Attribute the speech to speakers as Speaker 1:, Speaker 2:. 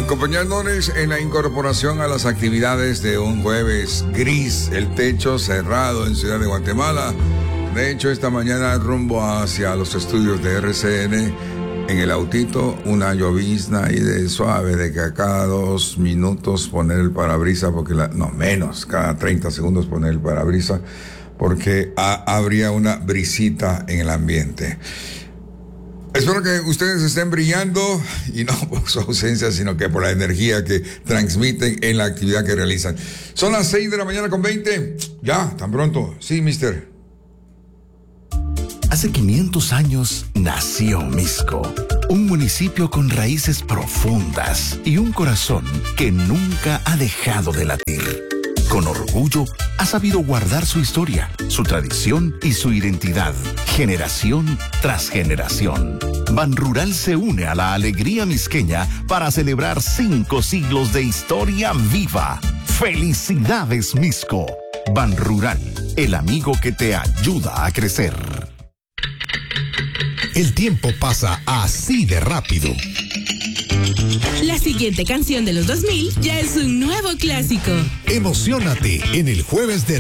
Speaker 1: Acompañándonos en la incorporación a las actividades de un jueves gris, el techo cerrado en Ciudad de Guatemala. De hecho, esta mañana rumbo hacia los estudios de RCN, en el autito, una llovizna ahí de suave, de que a cada 2 minutos poner el parabrisas, porque menos, cada 30 segundos poner el parabrisas, porque habría una brisita en el ambiente. Espero que ustedes estén brillando, y no por su ausencia, sino que por la energía que transmiten en la actividad que realizan. Son las 6 de la mañana con 20. Ya, tan pronto. Sí, mister.
Speaker 2: Hace 500 años nació Misco, un municipio con raíces profundas y un corazón que nunca ha dejado de latir. Con orgullo, ha sabido guardar su historia, su tradición y su identidad, generación tras generación. Banrural se une a la alegría misqueña para celebrar 5 siglos de historia viva. ¡Felicidades, Misco! Banrural, el amigo que te ayuda a crecer.
Speaker 3: El tiempo pasa así de rápido.
Speaker 4: La siguiente canción de los 2000 ya es un nuevo clásico.
Speaker 3: Emociónate en el jueves de